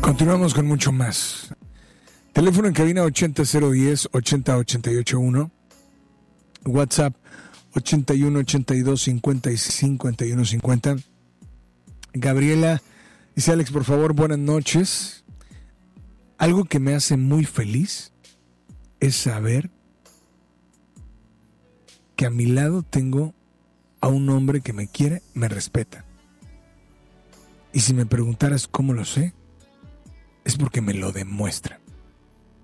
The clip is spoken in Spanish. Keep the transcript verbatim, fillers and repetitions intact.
Continuamos con mucho más. Teléfono en cabina ochenta cero diez ochenta ochenta y ocho uno. WhatsApp ochenta y uno ochenta y dos cincuenta y cincuenta y uno cincuenta. Gabriela dice: Alex, por favor, buenas noches. Algo que me hace muy feliz es saber que a mi lado tengo a un hombre que me quiere, me respeta. Y si me preguntaras cómo lo sé, es porque me lo demuestra.